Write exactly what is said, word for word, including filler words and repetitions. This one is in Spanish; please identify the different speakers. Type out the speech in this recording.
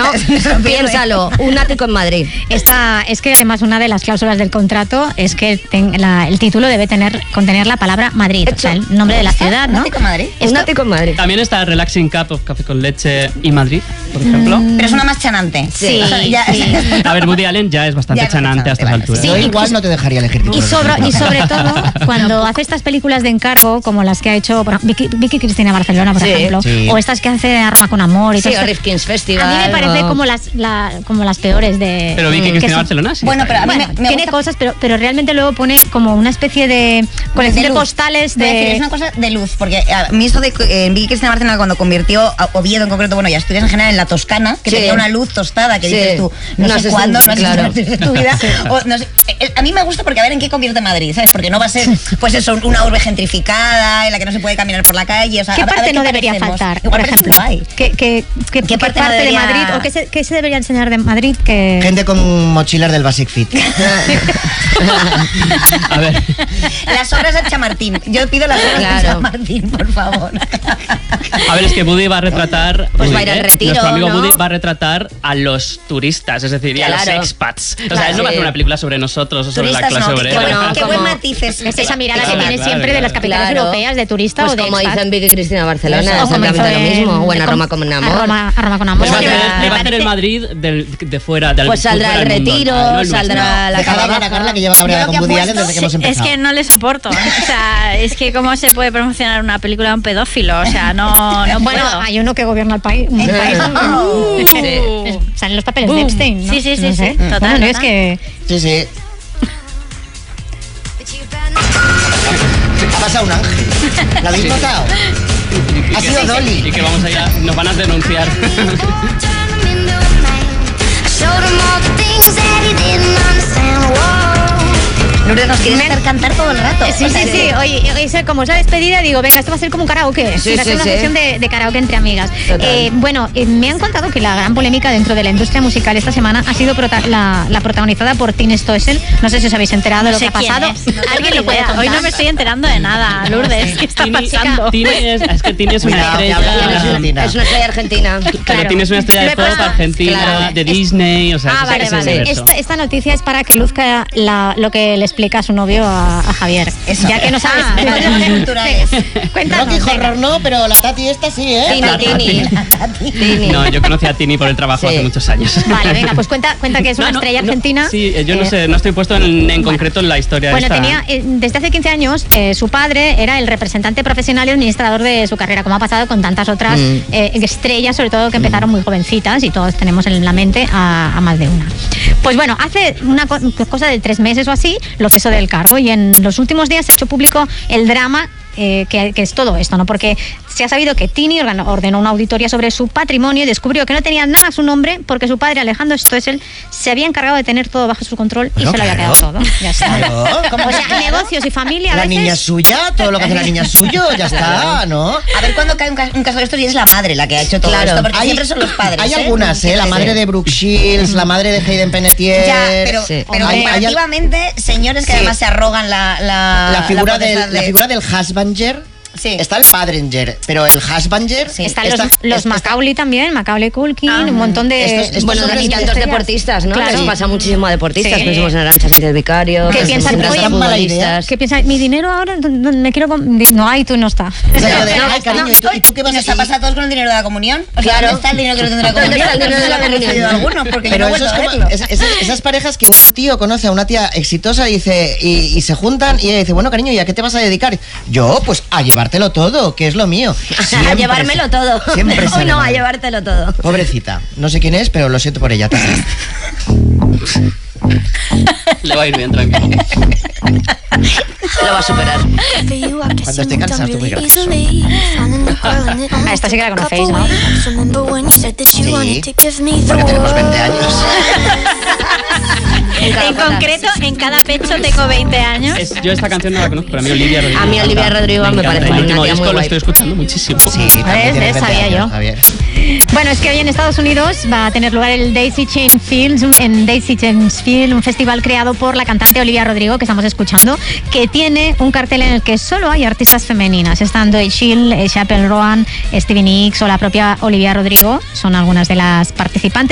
Speaker 1: piénsalo, un ático en Madrid.
Speaker 2: Esta, es que además una de las cláusulas del contrato es que ten, la, el título debe tener contener la palabra Madrid, o sea, el nombre de la ciudad, ¿no?
Speaker 1: ¿Un ático en Madrid?
Speaker 2: Esto,
Speaker 1: un ático en Madrid.
Speaker 3: También está Relaxing Cup of Café con Leche y Madrid, por ejemplo.
Speaker 4: Mm, pero es una más chanante.
Speaker 2: Sí,
Speaker 4: o sea, ya,
Speaker 2: sí.
Speaker 3: A ver, Woody Allen ya es bastante
Speaker 4: Ya es
Speaker 3: chanante
Speaker 4: bastante,
Speaker 3: a estas
Speaker 4: vale,
Speaker 3: alturas.
Speaker 2: sí.
Speaker 5: Yo igual no te dejaría elegir títulos.
Speaker 2: Y sobre, y sobre todo, cuando hace estas películas de encargo, como las que ha hecho por, Vicky, Vicky Cristina Barcelona, por
Speaker 1: Sí,
Speaker 2: ejemplo,
Speaker 5: sí.
Speaker 2: o estas que hace a Roma con Amor y
Speaker 1: Sí,
Speaker 2: todo
Speaker 1: o
Speaker 2: eso,
Speaker 1: Rifkin's Festival.
Speaker 2: a mí me parece
Speaker 1: o...
Speaker 2: como las la, como las peores de...
Speaker 3: Pero Vicky
Speaker 2: que
Speaker 3: Cristina
Speaker 2: son-
Speaker 3: Barcelona sí.
Speaker 4: Bueno,
Speaker 3: está
Speaker 4: pero a mí
Speaker 3: bien.
Speaker 2: Bueno,
Speaker 4: me, me
Speaker 2: tiene
Speaker 4: gusta-
Speaker 2: cosas, pero, pero realmente luego pone como una especie de colección de,
Speaker 4: luz.
Speaker 2: postales
Speaker 4: Voy a decir,
Speaker 2: de...
Speaker 4: es una cosa de luz, porque a mí esto de eh, en Vicky Cristina Barcelona, cuando convirtió a Oviedo en concreto, bueno, ya estudias en general en la Toscana, que
Speaker 1: Sí.
Speaker 4: tenía una luz tostada, que
Speaker 1: Sí.
Speaker 4: dices tú, no,
Speaker 1: No
Speaker 4: sé
Speaker 1: sé
Speaker 4: cuándo,
Speaker 1: si-
Speaker 4: no sé
Speaker 1: claro.
Speaker 4: si de tu vida. O no sé, eh, a mí me gusta porque a ver en qué convierte Madrid, ¿sabes? Porque no va a ser, pues eso, una urbe gentrificada en la que no se puede caminar por la calle. O sea,
Speaker 2: ¿Qué
Speaker 4: a- a ver
Speaker 2: parte
Speaker 4: qué
Speaker 2: no debería
Speaker 4: parecemos.
Speaker 2: faltar,
Speaker 4: Igual
Speaker 2: por
Speaker 4: parece
Speaker 2: ejemplo?
Speaker 4: guay.
Speaker 2: ¿Qué, qué, qué, qué parte,
Speaker 4: parte no
Speaker 2: de
Speaker 4: debería-
Speaker 2: Madrid o qué se, qué se debería enseñar de Madrid? Que...
Speaker 5: Gente con mochilas del Basic Fit.
Speaker 3: A ver,
Speaker 4: Las obras de Chamartín. Yo pido las obras
Speaker 1: Claro.
Speaker 4: de Chamartín, por favor.
Speaker 3: a ver, es que Woody va a retratar.
Speaker 1: Pues
Speaker 3: Woody,
Speaker 1: va a ir al
Speaker 3: ¿eh?
Speaker 1: retiro,
Speaker 3: Nuestro amigo
Speaker 1: ¿no?
Speaker 3: Woody va a retratar a los turistas, es decir, y a
Speaker 1: Claro.
Speaker 3: los expats. O sea,
Speaker 1: Claro,
Speaker 3: él no va a
Speaker 1: sí.
Speaker 3: hacer una película sobre nosotros o sobre
Speaker 4: Turistas
Speaker 3: la clase
Speaker 4: no, qué,
Speaker 3: obrera.
Speaker 1: Bueno,
Speaker 4: qué
Speaker 1: como-
Speaker 4: buen matiz es.
Speaker 2: Es esa mirada
Speaker 3: Claro,
Speaker 2: que tiene
Speaker 3: claro,
Speaker 2: siempre de las
Speaker 3: claro.
Speaker 2: capitales
Speaker 1: Claro.
Speaker 2: europeas de turista
Speaker 1: Pues
Speaker 2: o de
Speaker 1: como
Speaker 2: expat.
Speaker 1: dicen Vicky Cristina Barcelona,
Speaker 2: Eso,
Speaker 1: es
Speaker 2: como
Speaker 1: exactamente lo
Speaker 2: hizo en-
Speaker 1: mismo. O en
Speaker 2: de-
Speaker 1: A Roma con
Speaker 2: A
Speaker 1: Amor.
Speaker 2: Roma, a Roma con Amor.
Speaker 3: Él va a
Speaker 2: Me
Speaker 3: hacer, él va a hacer
Speaker 2: parece-
Speaker 3: el Madrid del- de fuera, del
Speaker 1: Pues saldrá
Speaker 3: fuera
Speaker 1: el
Speaker 3: del mundo,
Speaker 1: retiro,
Speaker 3: no el nuestro.
Speaker 1: saldrá la
Speaker 5: Deja de hablar a
Speaker 1: cabaña.
Speaker 5: Carla, que lleva cabreada
Speaker 4: Yo lo
Speaker 5: con
Speaker 4: que
Speaker 5: Woody
Speaker 4: apuesto-
Speaker 5: Allen desde que hemos
Speaker 6: Es
Speaker 5: empezado.
Speaker 6: que no le soporto. O sea, es que cómo se puede promocionar una película de un pedófilo. O sea, no, no
Speaker 2: Bueno,
Speaker 6: puedo.
Speaker 2: hay uno que gobierna el país. Un país
Speaker 6: Uh.
Speaker 2: Es- Salen los papeles de
Speaker 6: Boom.
Speaker 2: Epstein, ¿no?
Speaker 6: Sí, sí, sí,
Speaker 2: No sé.
Speaker 6: sí. Total,
Speaker 2: Bueno, no, es
Speaker 6: total.
Speaker 2: que...
Speaker 5: Sí, sí. Ha pasado un ángel. ¿La habéis notado?
Speaker 3: Y
Speaker 5: Ha
Speaker 3: que-
Speaker 5: sido Dolly.
Speaker 3: Y que vamos a ir a- nos van a denunciar.
Speaker 4: Lourdes, nos quieres hacer cantar todo el rato.
Speaker 2: Sí,
Speaker 4: O sea,
Speaker 2: sí, sí. Oye, oye, como es la despedida, digo, venga, esto va a ser como un karaoke.
Speaker 1: Sí,
Speaker 2: va a ser
Speaker 1: sí,
Speaker 2: una
Speaker 1: sí.
Speaker 2: sesión de, de karaoke entre amigas.
Speaker 1: Total.
Speaker 2: Eh, bueno, eh, me han contado que la gran polémica dentro de la industria musical esta semana ha sido prota- la, la protagonizada por Tini Stoessel. No sé si os habéis enterado de
Speaker 6: No
Speaker 2: lo que
Speaker 6: sé
Speaker 2: ha
Speaker 6: quién
Speaker 2: pasado.
Speaker 6: es. No tengo
Speaker 2: ¿Alguien
Speaker 6: ni
Speaker 2: lo puede
Speaker 6: idea.
Speaker 2: contar?
Speaker 6: Hoy no me estoy enterando de nada, Lourdes. ¿Qué está
Speaker 3: Tini-
Speaker 6: pasando?
Speaker 3: Tini es, es que Tini es una
Speaker 5: Cuidado, que
Speaker 3: estrella.
Speaker 5: habla de
Speaker 1: Es una-
Speaker 5: Argentina.
Speaker 1: Es una estrella argentina.
Speaker 3: Pero
Speaker 2: Claro.
Speaker 3: Tini es una estrella
Speaker 2: Lo
Speaker 3: de
Speaker 2: he
Speaker 3: pop
Speaker 2: puesto-
Speaker 3: argentina,
Speaker 1: claro.
Speaker 3: de Disney, o sea,
Speaker 2: Ah,
Speaker 3: ese-
Speaker 2: vale,
Speaker 3: ese
Speaker 2: vale.
Speaker 3: universo.
Speaker 2: Esta, esta noticia es para que luzca la- lo que le explica a su novio a, a Javier.
Speaker 4: Eso.
Speaker 2: Ya que no sabes.
Speaker 4: Ah, me parece culturales.
Speaker 2: Cuéntanos.
Speaker 5: Rocky
Speaker 2: venga.
Speaker 5: Horror no, pero la Tati esta sí, ¿eh?
Speaker 1: Tini, Tini. Tini.
Speaker 3: No, yo conocí a Tini por el trabajo
Speaker 1: Sí.
Speaker 3: hace muchos años.
Speaker 2: Vale, venga, pues cuenta, cuenta que es una
Speaker 3: No, no,
Speaker 2: estrella
Speaker 3: no,
Speaker 2: argentina.
Speaker 3: sí, eh, yo no
Speaker 2: Eh,
Speaker 3: sé, no estoy puesto en, en concreto en la historia
Speaker 2: Bueno,
Speaker 3: esta.
Speaker 2: tenía, eh, desde hace quince años, eh, su padre era el representante profesional y administrador de su carrera, como ha pasado con tantas otras
Speaker 1: Mm.
Speaker 2: eh, estrellas, sobre todo que empezaron muy jovencitas, y todos tenemos en la mente a, a más de una. Pues bueno, hace una co- cosa de tres meses o así, lo cesó del cargo, y en los últimos días se ha hecho público el drama eh, que, que es todo esto, ¿no? Porque se ha sabido que Tini organó- ordenó una auditoría sobre su patrimonio y descubrió que no tenía nada a su nombre porque su padre, Alejandro Stoessel, se había encargado de tener todo bajo su control y
Speaker 5: Bueno,
Speaker 2: se lo había
Speaker 5: claro.
Speaker 2: quedado todo. Ya está.
Speaker 5: Claro.
Speaker 2: O sea, negocios y familia a
Speaker 5: La
Speaker 2: veces...
Speaker 5: niña es suya, todo lo que hace la niña es suyo, ya está, ¿no?
Speaker 4: A ver cuándo cae un, ca- un caso de estos y es la madre la que ha hecho todo
Speaker 1: Claro.
Speaker 4: esto, porque
Speaker 5: Hay-
Speaker 4: siempre son los padres.
Speaker 5: Hay
Speaker 4: ¿eh?
Speaker 5: algunas, ¿eh? La
Speaker 4: Sí.
Speaker 5: madre de Brooke Shields, la madre de Hayden Panettiere.
Speaker 4: Ya, pero,
Speaker 1: Sí.
Speaker 4: pero
Speaker 5: Hay- hay-
Speaker 4: comparativamente, señores que
Speaker 5: Sí.
Speaker 4: además se arrogan la la,
Speaker 5: la figura,
Speaker 4: potestad
Speaker 5: del,
Speaker 4: de-
Speaker 5: la figura del husbanger.
Speaker 4: Sí.
Speaker 5: Está el padringer, pero el husbanger.
Speaker 4: Sí.
Speaker 2: Están
Speaker 5: está-
Speaker 2: los, los
Speaker 5: está-
Speaker 2: Macaulay también, Macaulay Culkin,
Speaker 4: Ah.
Speaker 2: un montón de...
Speaker 5: Estos- estos
Speaker 1: Bueno,
Speaker 5: son
Speaker 1: y
Speaker 5: las
Speaker 1: tantos
Speaker 2: estrellas.
Speaker 1: deportistas, ¿no?
Speaker 2: Claro.
Speaker 1: Les pasa muchísimo a deportistas.
Speaker 2: Sí.
Speaker 1: Pensemos en Arantxa Sánchez Vicario.
Speaker 2: ¿Qué piensan?
Speaker 1: pensemos en
Speaker 2: Oye,
Speaker 1: los
Speaker 5: mala idea.
Speaker 1: futbolistas.
Speaker 2: ¿Qué piensas? Mi dinero ahora, d- d- me quiero... com- No, ay, tú no está.
Speaker 5: O sea, yo de,
Speaker 4: No,
Speaker 5: ay, cariño,
Speaker 4: no,
Speaker 5: ¿y tú, y tú qué vas
Speaker 4: ¿Y nos
Speaker 5: a
Speaker 4: ha pasado a todos con el dinero de la comunión? O sea,
Speaker 1: Claro.
Speaker 4: ¿dónde está el dinero que no tendrá
Speaker 1: ¿Dónde
Speaker 4: comunión?
Speaker 1: está el dinero de la
Speaker 4: No se lo habré
Speaker 1: comunión?
Speaker 4: pedido a algunos, porque yo
Speaker 5: Pero
Speaker 4: no he
Speaker 5: eso es
Speaker 4: vuelto a
Speaker 5: como
Speaker 4: verlo.
Speaker 5: es- es- esas parejas que un tío conoce a una tía exitosa y dice y, y se juntan y ella dice, bueno, cariño, ¿y a qué te vas a dedicar? Yo, pues a llevártelo todo, que es lo mío.
Speaker 1: A
Speaker 5: Siempre
Speaker 1: llevármelo
Speaker 5: se-
Speaker 1: todo.
Speaker 5: Siempre
Speaker 1: Hoy
Speaker 5: sale
Speaker 1: no,
Speaker 5: mal.
Speaker 1: a llevártelo todo.
Speaker 5: Pobrecita, no sé quién es, pero lo siento por ella también.
Speaker 3: Le va a ir bien, tranquilo.
Speaker 1: Lo va a superar.
Speaker 5: Cuando esté cansado, estoy muy gracioso.
Speaker 2: Ah, esta sí que la conocéis, ¿no?
Speaker 5: Sí, porque tenemos veinte años.
Speaker 1: En cada
Speaker 6: En
Speaker 1: pata.
Speaker 6: concreto, en cada pecho tengo veinte años.
Speaker 3: Es- yo esta canción no la conozco, pero a mí Olivia Rodrigo.
Speaker 1: A mí
Speaker 3: me
Speaker 1: Olivia
Speaker 3: encanta.
Speaker 1: Rodrigo me
Speaker 3: encanta.
Speaker 1: parece
Speaker 3: El
Speaker 1: una
Speaker 3: último
Speaker 1: tía
Speaker 3: disco
Speaker 1: muy
Speaker 3: lo
Speaker 1: guay.
Speaker 3: estoy escuchando muchísimo.
Speaker 5: Sí, también
Speaker 2: ¿Ves?
Speaker 5: tienes
Speaker 2: ¿Ves?
Speaker 5: veinte
Speaker 2: Sabía
Speaker 5: años,
Speaker 2: yo.
Speaker 5: Javier.
Speaker 2: Bueno, es que hoy en Estados Unidos va a tener lugar el Daisy Chain Field, en Daisy Chain Field, un festival creado por la cantante Olivia Rodrigo, que estamos escuchando, que tiene un cartel en el que solo hay artistas femeninas. Están Doyle Shield, Chappell Roan, Stevie Nicks o la propia Olivia Rodrigo, son algunas de las participantes.